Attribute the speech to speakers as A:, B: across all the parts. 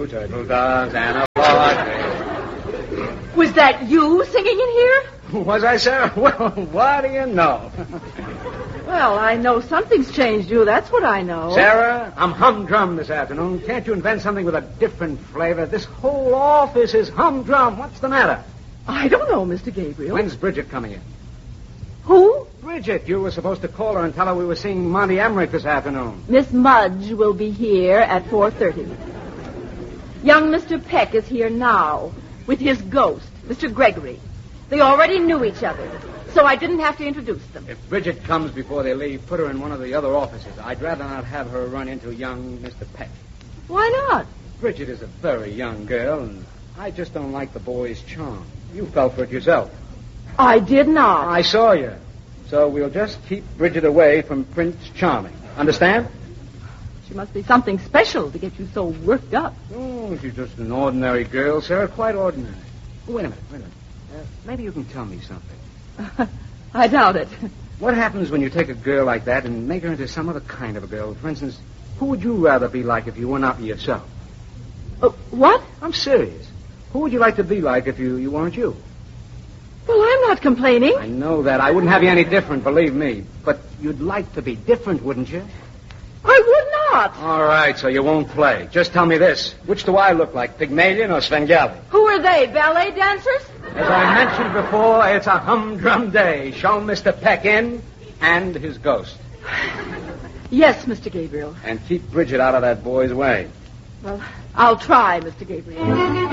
A: two turtle doves and a large...
B: Was that you singing in here?
A: Was I, Sarah? Well, what do you know?
B: Well, I know something's changed you. That's what I know.
A: Sarah, I'm humdrum this afternoon. Can't you invent something with a different flavor? This whole office is humdrum. What's the matter?
B: I don't know, Mr. Gabriel.
A: When's Bridget coming in?
B: Who?
A: Bridget. You were supposed to call her and tell her we were seeing Monty Emmerich this afternoon.
B: Miss Mudge will be here at 4:30. Young Mr. Peck is here now with his ghost, Mr. Gregory. They already knew each other, so I didn't have to introduce them.
A: If Bridget comes before they leave, put her in one of the other offices. I'd rather not have her run into young Mr. Peck.
B: Why not?
A: Bridget is a very young girl, and I just don't like the boy's charm. You fell for it yourself.
B: I did not.
A: I saw you. So we'll just keep Bridget away from Prince Charming. Understand?
B: She must be something special to get you so worked up.
A: Oh, she's just an ordinary girl, Sarah. Quite ordinary. Wait a minute. Maybe you can tell me something.
B: I doubt it.
A: What happens when you take a girl like that and make her into some other kind of a girl? For instance, who would you rather be like if you were not yourself?
B: What?
A: I'm serious. Who would you like to be like if you weren't you?
B: Well, I'm not complaining.
A: I know that. I wouldn't have you any different, believe me. But you'd like to be different, wouldn't you?
B: I would not.
A: All right, so you won't play. Just tell me this. Which do I look like, Pygmalion or Svengali?
B: Who are they, ballet dancers?
A: As I mentioned before, it's a humdrum day. Show Mr. Peck in and his ghost.
B: Yes, Mr. Gabriel.
A: And keep Bridget out of that boy's way.
B: Well, I'll try, Mr. Gabriel.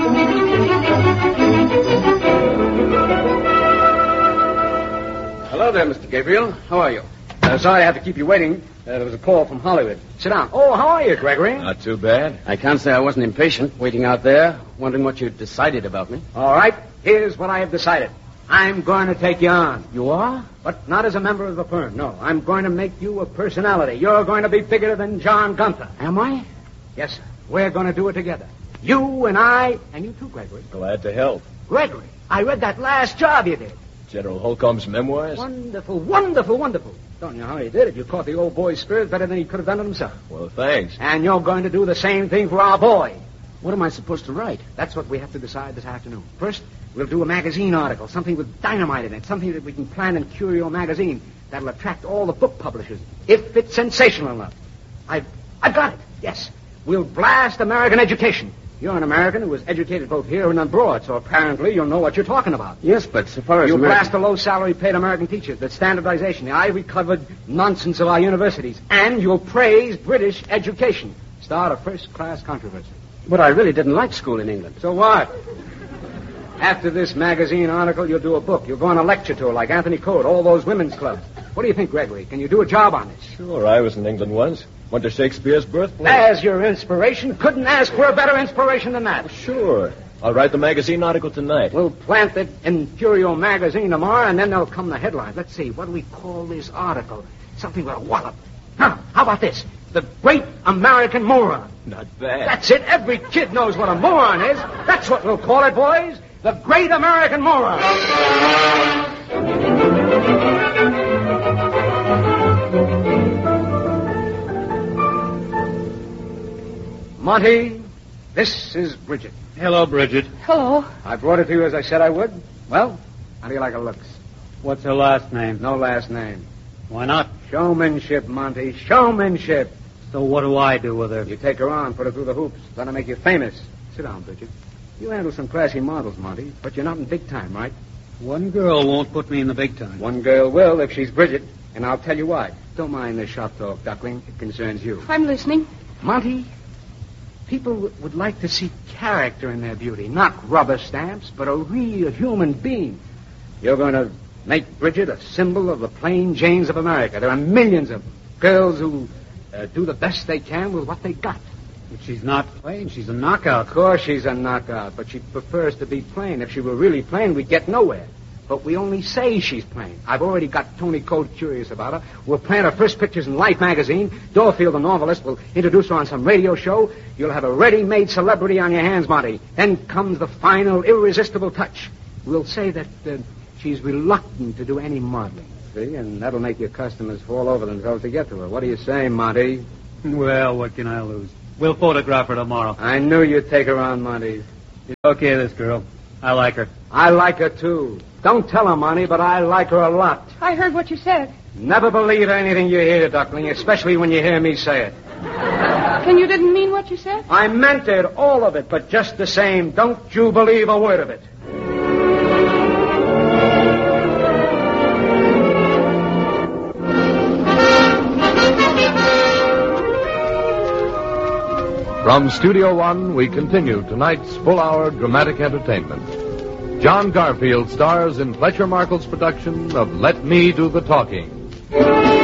A: Hello there, Mr. Gabriel. How are you? Sorry I have to keep you waiting. There was a call from Hollywood. Sit down. Oh, how are you, Gregory?
C: Not too bad. I can't say I wasn't impatient, waiting out there, wondering what you'd decided about me.
A: All right. Here's what I have decided. I'm going to take you on.
C: You are?
A: But not as a member of the firm, no. I'm going to make you a personality. You're going to be bigger than John Gunther.
C: Am I?
A: Yes, sir. We're going to do it together. You and I, and you too, Gregory.
C: Glad to help.
A: Gregory, I read that last job you did.
C: General Holcomb's memoirs?
A: Wonderful, wonderful, wonderful. Don't know how you did it. You caught the old boy's spirit better than he could have done it himself.
C: Well, thanks.
A: And you're going to do the same thing for our boy.
C: What am I supposed to write?
A: That's what we have to decide this afternoon. First, we'll do a magazine article, something with dynamite in it, something that we can plan in Curio magazine that'll attract all the book publishers, if it's sensational enough. I've got it, yes. We'll blast American education. You're an American who was educated both here and abroad, so apparently you'll know what you're talking about.
C: Yes, but so far as
A: You'll blast the low-salary paid American teachers, the standardization, the ivory-covered nonsense of our universities, and you'll praise British education. Start a first-class controversy.
C: But I really didn't like school in England.
A: So what? After this magazine article, you'll do a book. You'll go on a lecture tour like Anthony Code, all those women's clubs. What do you think, Gregory? Can you do a job on this?
C: Sure, I was in England once. Went to Shakespeare's birthplace.
A: As your inspiration, couldn't ask for a better inspiration than that.
C: Sure. I'll write the magazine article tonight.
A: We'll plant it in Curio magazine tomorrow, and then there'll come the headlines. Let's see, what do we call this article? Something with a wallop. Huh, how about this? The Great American Moron.
C: Not bad.
A: That's it. Every kid knows what a moron is. That's what we'll call it, boys. The Great American Moron. Monty, this is Bridget.
D: Hello, Bridget.
B: Hello.
A: I brought it to you as I said I would. Well, how do you like her looks?
D: What's her last name?
A: No last name.
D: Why not?
A: Showmanship, Monty. Showmanship.
D: So what do I do with her?
A: You take her on, put her through the hoops. Gonna make you famous. Sit down, Bridget. You handle some classy models, Monty, but you're not in big time, right?
D: One girl won't put me in the big time.
A: One girl will if she's Bridget, and I'll tell you why. Don't mind the shop talk, Duckling. It concerns you.
B: I'm listening.
A: Monty, people would like to see character in their beauty, not rubber stamps, but a real human being. You're going to make Bridget a symbol of the plain Janes of America. There are millions of them. Girls who do the best they can with what they got.
D: But she's not plain. She's a knockout.
A: Of course she's a knockout, but she prefers to be plain. If she were really plain, we'd get nowhere. But we only say she's plain. I've already got Tony Code curious about her. We'll plant her first pictures in Life magazine. Dorfield, the novelist, will introduce her on some radio show. You'll have a ready-made celebrity on your hands, Monty. Then comes the final, irresistible touch. We'll say that she's reluctant to do any modeling. See? And that'll make your customers fall over themselves to get to her. What do you say, Monty?
D: Well, what can I lose? We'll photograph her tomorrow.
A: I knew you'd take her on Mondays.
D: Okay, this girl. I like her.
A: I like her, too. Don't tell her, Monty, but I like her a lot.
B: I heard what you said.
A: Never believe anything you hear, Duckling, especially when you hear me say it.
B: Then you didn't mean what you said?
A: I meant it, all of it, but just the same, don't you believe a word of it.
E: From Studio One, we continue tonight's full-hour dramatic entertainment. John Garfield stars in Fletcher Markle's production of Let Me Do the Talking.